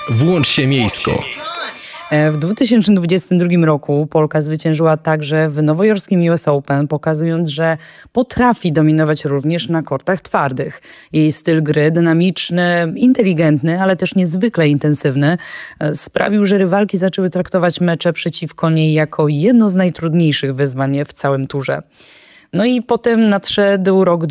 Włącz się miejsko. W 2022 roku Polka zwyciężyła także w nowojorskim US Open, pokazując, że potrafi dominować również na kortach twardych. Jej styl gry, dynamiczny, inteligentny, ale też niezwykle intensywny, sprawił, że rywalki zaczęły traktować mecze przeciwko niej jako jedno z najtrudniejszych wyzwań w całym turze. No i potem nadszedł rok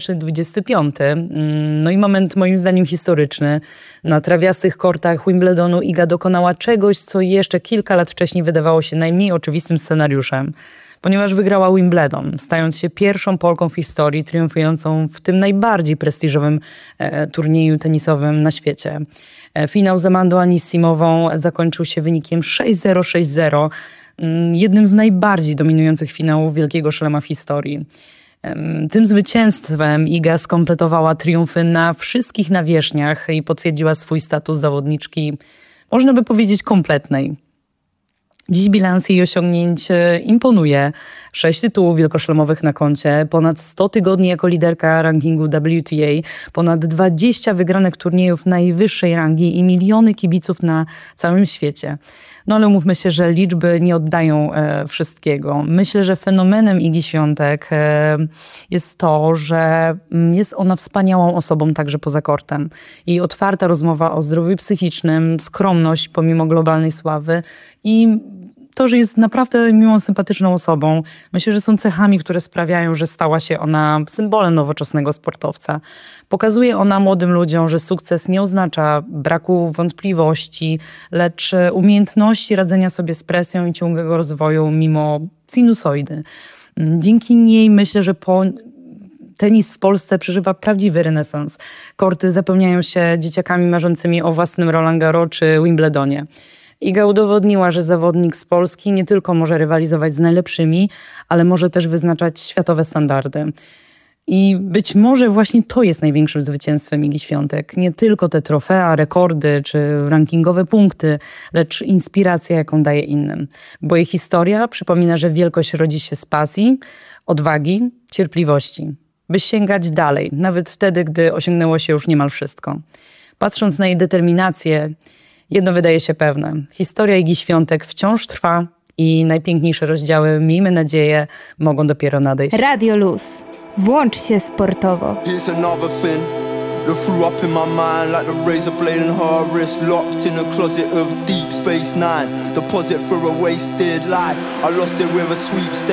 2025. No i moment moim zdaniem historyczny. Na trawiastych kortach Wimbledonu Iga dokonała czegoś, co jeszcze kilka lat wcześniej wydawało się najmniej oczywistym scenariuszem. Ponieważ wygrała Wimbledon, stając się pierwszą Polką w historii triumfującą w tym najbardziej prestiżowym turnieju tenisowym na świecie. Finał z Amandą Anissimową zakończył się wynikiem 6-0, 6-0. Jednym z najbardziej dominujących finałów Wielkiego Szlema w historii. Tym zwycięstwem Iga skompletowała triumfy na wszystkich nawierzchniach i potwierdziła swój status zawodniczki, można by powiedzieć, kompletnej. Dziś bilans jej osiągnięć imponuje. 6 tytułów wielkoszlemowych na koncie, ponad 100 tygodni jako liderka rankingu WTA, ponad 20 wygranych turniejów najwyższej rangi i miliony kibiców na całym świecie. No ale umówmy się, że liczby nie oddają wszystkiego. Myślę, że fenomenem Igi Świątek jest to, że jest ona wspaniałą osobą także poza kortem. Jej otwarta rozmowa o zdrowiu psychicznym, skromność pomimo globalnej sławy i to, że jest naprawdę miłą, sympatyczną osobą. Myślę, że są cechami, które sprawiają, że stała się ona symbolem nowoczesnego sportowca. Pokazuje ona młodym ludziom, że sukces nie oznacza braku wątpliwości, lecz umiejętności radzenia sobie z presją i ciągłego rozwoju mimo sinusoidy. Dzięki niej myślę, że tenis w Polsce przeżywa prawdziwy renesans. Korty zapełniają się dzieciakami marzącymi o własnym Roland Garros czy Wimbledonie. Iga udowodniła, że zawodnik z Polski nie tylko może rywalizować z najlepszymi, ale może też wyznaczać światowe standardy. I być może właśnie to jest największym zwycięstwem Igi Świątek. Nie tylko te trofea, rekordy czy rankingowe punkty, lecz inspiracja, jaką daje innym. Bo jej historia przypomina, że wielkość rodzi się z pasji, odwagi, cierpliwości. By sięgać dalej, nawet wtedy, gdy osiągnęło się już niemal wszystko. Patrząc na jej determinację, jedno wydaje się pewne. Historia Igi Świątek wciąż trwa i najpiękniejsze rozdziały, miejmy nadzieję, mogą dopiero nadejść. Radio Luz. Włącz się sportowo. Here's another thing that flew up in my mind like the razor blade in her wrist, locked in a closet of Deep Space Nine. Deposit for a wasted life. I lost it with a sweepstakes.